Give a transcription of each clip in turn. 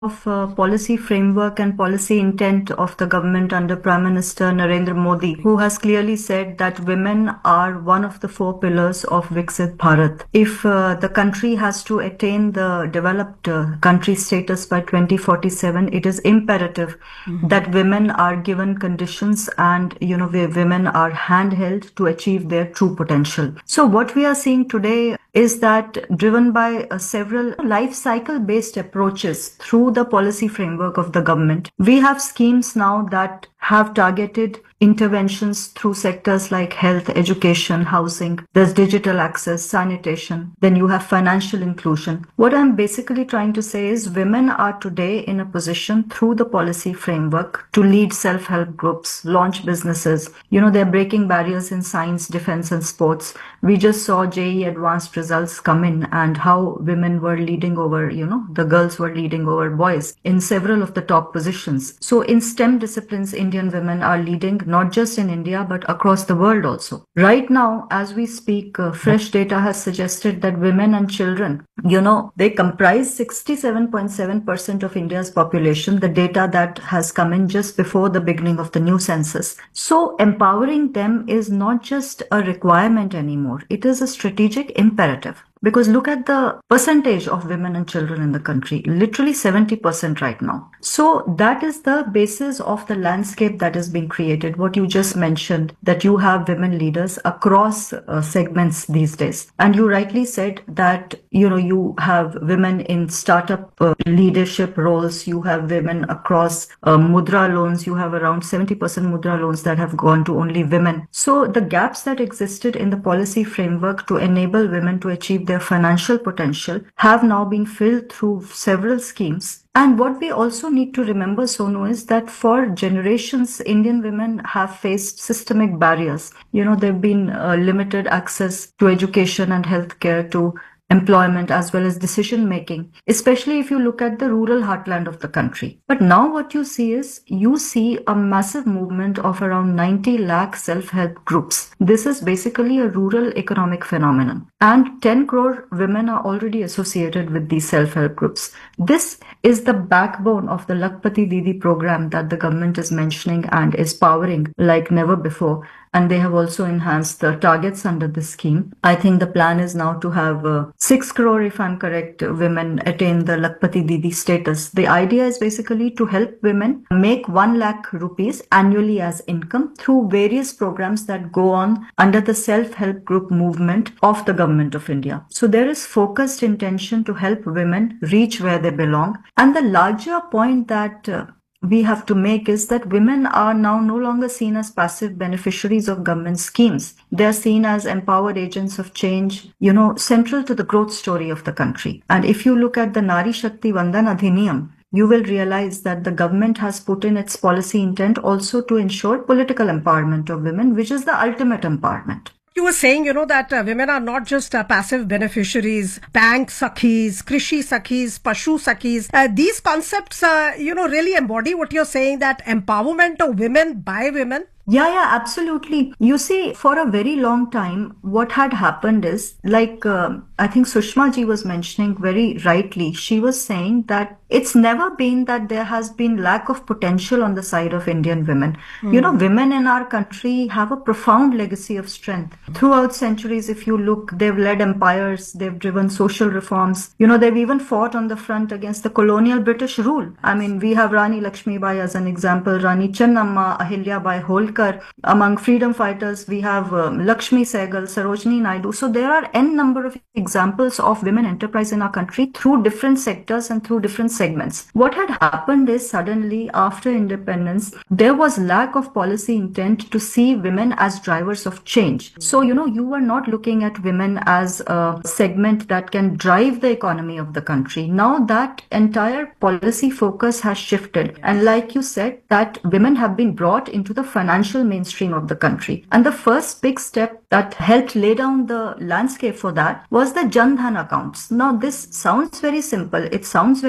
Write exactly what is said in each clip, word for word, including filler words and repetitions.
of uh, policy framework and policy intent of the government under Prime Minister Narendra Modi, who has clearly said that women are one of the four pillars of Viksit Bharat. If uh, the country has to attain the developed uh, country status by twenty forty-seven, it is imperative mm-hmm. that women are given conditions and, you know, women are handheld to achieve their true potential. So what we are seeing today is that driven by uh, several life cycle based approaches through the policy framework of the government, we have schemes now that have targeted interventions through sectors like health, education, housing. There's digital access, sanitation. Then you have financial inclusion. What I'm basically trying to say is women are today in a position through the policy framework to lead self-help groups, launch businesses. You know, they're breaking barriers in science, defense, and sports. We just saw J E E advanced results come in and how women were leading over, you know, the girls were leading over boys in several of the top positions. So in STEM disciplines, Indian women are leading not just in India, but across the world also. Right now, as we speak, uh, fresh data has suggested that women and children, you know, they comprise sixty-seven point seven percent of India's population, the data that has come in just before the beginning of the new census. So empowering them is not just a requirement anymore. It is a strategic imperative. Because look at the percentage of women and children in the country, literally seventy percent right now. So that is the basis of the landscape that is being created. What you just mentioned, that you have women leaders across uh, segments these days. And you rightly said that, you know, you have women in startup uh, leadership roles. You have women across uh, Mudra loans. You have around seventy percent Mudra loans that have gone to only women. So the gaps that existed in the policy framework to enable women to achieve their financial potential have now been filled through several schemes. And what we also need to remember, Sonu, is that for generations, Indian women have faced systemic barriers. You know, there have been uh, limited access to education and healthcare, to employment, as well as decision making, especially if you look at the rural heartland of the country. But now what you see is you see a massive movement of around ninety lakh self-help groups. This is basically a rural economic phenomenon. And ten crore women are already associated with these self-help groups. This is the backbone of the Lakhpati Didi program that the government is mentioning and is powering like never before. And they have also enhanced the targets under this scheme. I think the plan is now to have uh, six crore, if I'm correct, women attain the Lakhpati Didi status. The idea is basically to help women make one lakh rupees annually as income through various programs that go on under the self-help group movement of the government of India. So there is focused intention to help women reach where they belong. And the larger point that uh, we have to make is that women are now no longer seen as passive beneficiaries of government schemes. They are seen as empowered agents of change, you know, central to the growth story of the country. And if you look at the Nari Shakti Vandan Adhiniyam, you will realize that the government has put in its policy intent also to ensure political empowerment of women, which is the ultimate empowerment. You were saying, you know, that uh, women are not just uh, passive beneficiaries, bank sakhis, krishi sakhis, pashu sakhis. Uh, these concepts, uh, you know, really embody what you're saying, that empowerment of women by women. Yeah, yeah, absolutely. You see, for a very long time, what had happened is, like, uh, I think Sushma ji was mentioning very rightly, she was saying that it's never been that there has been lack of potential on the side of Indian women. Mm. You know, women in our country have a profound legacy of strength. Throughout centuries, if you look, they've led empires, they've driven social reforms. You know, they've even fought on the front against the colonial British rule. I mean, we have Rani Lakshmibai as an example, Rani Chennamma, Ahilya Bai Holkar. Among freedom fighters, we have um, Lakshmi Sehgal, Sarojini Naidu. So there are n number of examples of women enterprise in our country through different sectors and through different segments. What had happened is suddenly after independence, there was lack of policy intent to see women as drivers of change. So, you know, you were not looking at women as a segment that can drive the economy of the country. Now that entire policy focus has shifted. And like you said, that women have been brought into the financial mainstream of the country. And the first big step that helped lay down the landscape for that was the Jan Dhan accounts. Now, this sounds very simple. It sounds very mundane.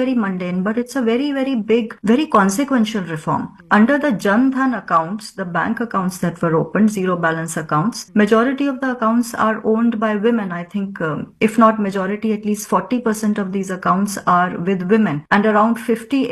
in, but it's a very, very big, very consequential reform. Under the Jan Dhan accounts, the bank accounts that were opened, zero balance accounts, majority of the accounts are owned by women. I think, um, if not majority, at least forty percent of these accounts are with women, and around fifty